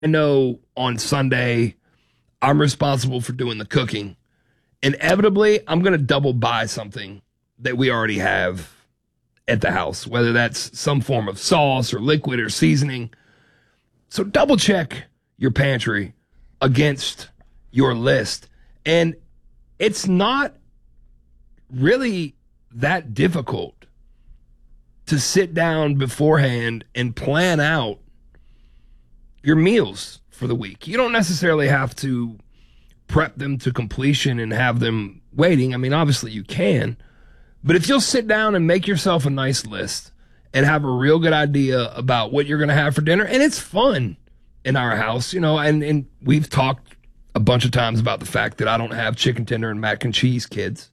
I know on Sunday I'm responsible for doing the cooking. Inevitably, I'm going to double buy something that we already have at the house, whether that's some form of sauce or liquid or seasoning. So double check your pantry against your list. And it's not really that difficult to sit down beforehand and plan out your meals for the week. You don't necessarily have to prep them to completion and have them waiting. I mean, obviously you can, but if you'll sit down and make yourself a nice list and have a real good idea about what you're going to have for dinner, and it's fun in our house, and we've talked a bunch of times about the fact that I don't have chicken tender and mac and cheese kids.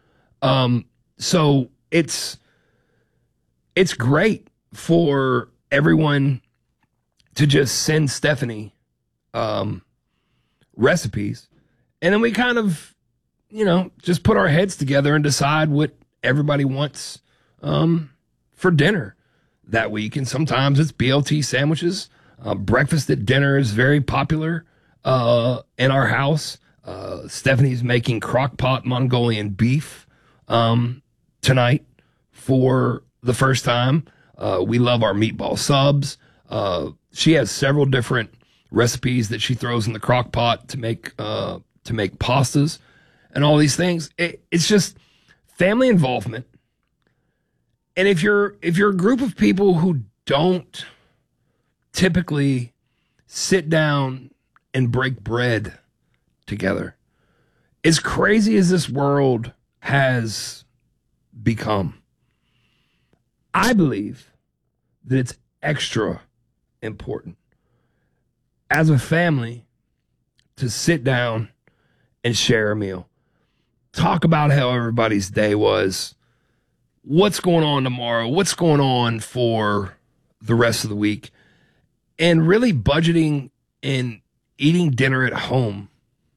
So it's great for everyone to just send Stephanie recipes. And then we kind of, just put our heads together and decide what everybody wants for dinner that week. And sometimes it's BLT sandwiches. Breakfast at dinner is very popular in our house. Stephanie's making crock pot Mongolian beef tonight for the first time. We love our meatball subs. She has several different recipes that she throws in the crock pot to make pastas and all these things. It's just family involvement. And if you're a group of people who don't typically sit down and break bread together, as crazy as this world has become, I believe that it's extra important as a family to sit down and share a meal. Talk about how everybody's day was, what's going on tomorrow, what's going on for the rest of the week, and really budgeting and eating dinner at home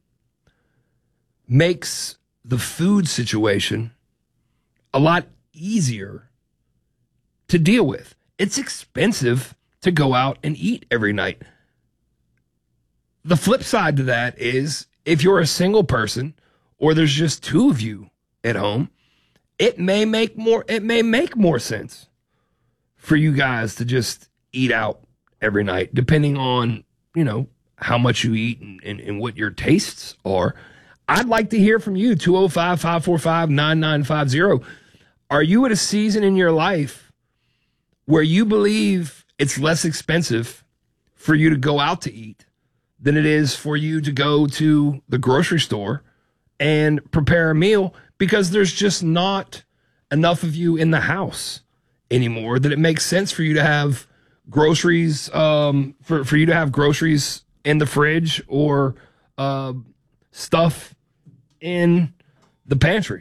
makes the food situation a lot easier to deal with. It's expensive to go out and eat every night. The flip side to that is if you're a single person or there's just two of you at home, it may make more sense for you guys to just eat out every night, depending on, how much you eat and what your tastes are. I'd like to hear from you, 205-545-9950. Are you at a season in your life where you believe it's less expensive for you to go out to eat than it is for you to go to the grocery store and prepare a meal because there's just not enough of you in the house anymore that it makes sense for you to have groceries, for you to have groceries in the fridge or stuff in the pantry?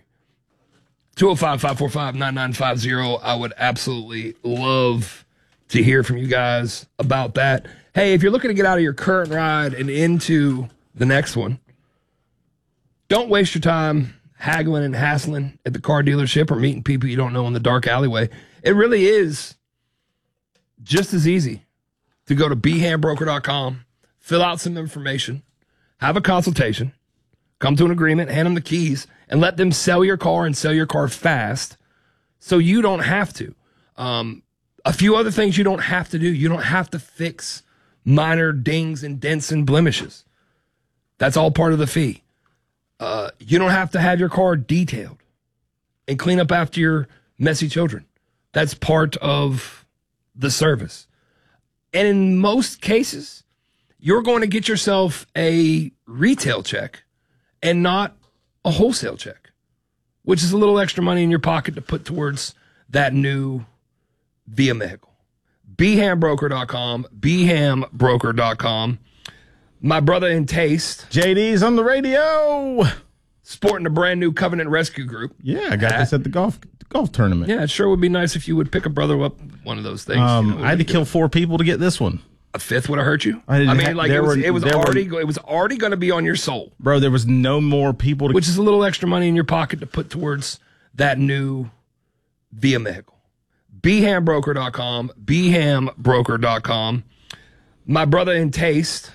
205-545-9950. I would absolutely love to hear from you guys about that. Hey, if you're looking to get out of your current ride and into the next one, don't waste your time haggling and hassling at the car dealership or meeting people you don't know in the dark alleyway. It really is just as easy to go to bhambroker.com, fill out some information, have a consultation, come to an agreement, hand them the keys, and let them sell your car and sell your car fast so you don't have to. A few other things you don't have to do. You don't have to fix minor dings and dents and blemishes. That's all part of the fee. You don't have to have your car detailed and clean up after your messy children. That's part of the service. And in most cases, you're going to get yourself a retail check and not a wholesale check, which is a little extra money in your pocket to put towards that new vehicle. bhambroker.com, bhambroker.com. My brother in taste, JD's on the radio, sporting a brand new Covenant Rescue Group. Yeah, I got this at the golf tournament. Yeah, it sure would be nice if you would pick a brother up one of those things. I had to kill 4 people to get this one. A fifth would have hurt you. It was already going to be on your soul, bro. There was no more people, which is a little extra money in your pocket to put towards that new vehicle. bhambroker.com, bhambroker.com. My brother in taste